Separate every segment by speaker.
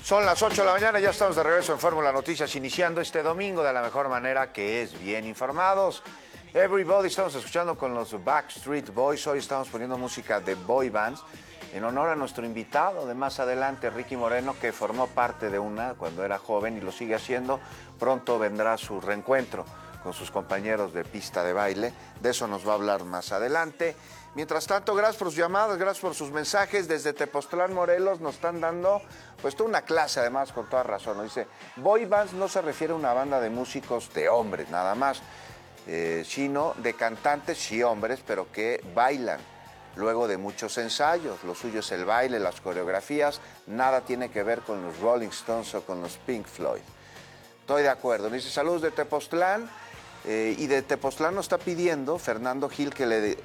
Speaker 1: Son las 8 de la mañana, ya estamos de regreso en Fórmula Noticias, iniciando este domingo de la mejor manera, que es bien informados. Everybody, estamos escuchando con los Backstreet Boys. Hoy estamos poniendo música de boy bands en honor a nuestro invitado de más adelante, Ricky Moreno, que formó parte de una cuando era joven y lo sigue haciendo. Pronto vendrá su reencuentro con sus compañeros de pista de baile. De eso nos va a hablar más adelante. Mientras tanto, gracias por sus llamadas, gracias por sus mensajes. Desde Tepoztlán, Morelos, nos están dando pues toda una clase, además, con toda razón. Nos dice, boy bands no se refiere a una banda de músicos de hombres, nada más, sino de cantantes, sí hombres, pero que bailan luego de muchos ensayos. Lo suyo es el baile, las coreografías. Nada tiene que ver con los Rolling Stones o con los Pink Floyd. Estoy de acuerdo. Dice, saludos de Tepoztlán. Y de Tepoztlán nos está pidiendo Fernando Gil que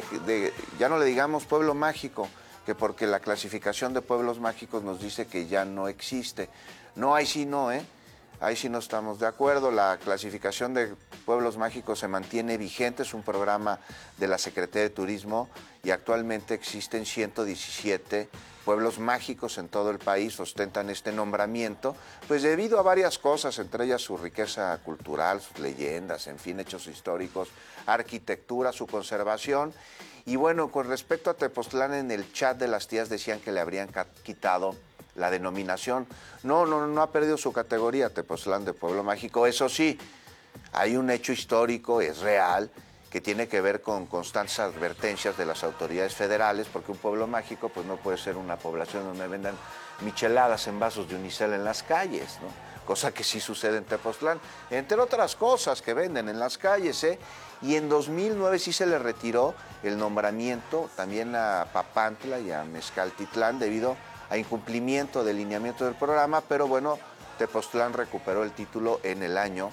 Speaker 1: ya no le digamos pueblo mágico, que porque la clasificación de pueblos mágicos nos dice que ya no existe. No, ahí sí no, ahí sí no estamos de acuerdo. La clasificación de pueblos mágicos se mantiene vigente, es un programa de la Secretaría de Turismo y actualmente existen 117 pueblos mágicos en todo el país, ostentan este nombramiento, pues debido a varias cosas, entre ellas su riqueza cultural, sus leyendas, en fin, hechos históricos, arquitectura, su conservación. Y bueno, con respecto a Tepoztlán, en el chat de las tías decían que le habrían quitado la denominación. No ha perdido su categoría Tepoztlán de pueblo mágico. Eso sí, hay un hecho histórico, es real, que tiene que ver con constantes advertencias de las autoridades federales, porque un pueblo mágico pues no puede ser una población donde vendan micheladas en vasos de unicel en las calles, ¿no? Cosa que sí sucede en Tepoztlán, entre otras cosas que venden en las calles, Y en 2009 sí se le retiró el nombramiento también a Papantla y a Mezcaltitlán debido a incumplimiento del lineamiento del programa, pero bueno, Tepoztlán recuperó el título en el año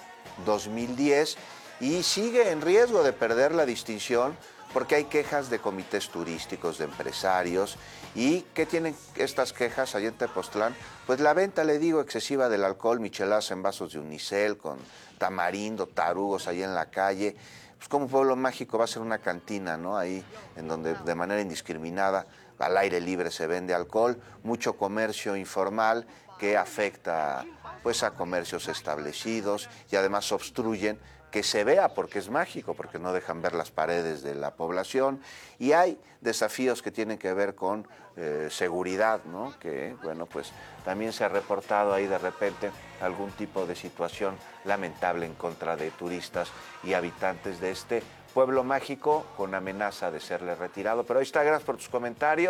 Speaker 1: 2010 y sigue en riesgo de perder la distinción porque hay quejas de comités turísticos, de empresarios. ¿Y qué tienen estas quejas allá en Tepoztlán? Pues la venta, le digo, excesiva del alcohol, micheladas en vasos de unicel, con tamarindo, tarugos ahí en la calle. Pues como pueblo mágico va a ser una cantina, ¿no? Ahí en donde de manera indiscriminada, al aire libre se vende alcohol, mucho comercio informal que afecta pues a comercios establecidos y además obstruyen que se vea porque es mágico, porque no dejan ver las paredes de la población. Y hay desafíos que tienen que ver con seguridad, ¿no? Que, bueno, pues también se ha reportado ahí de repente algún tipo de situación lamentable en contra de turistas y habitantes de este pueblo mágico con amenaza de serle retirado. Pero ahí está, gracias por tus comentarios.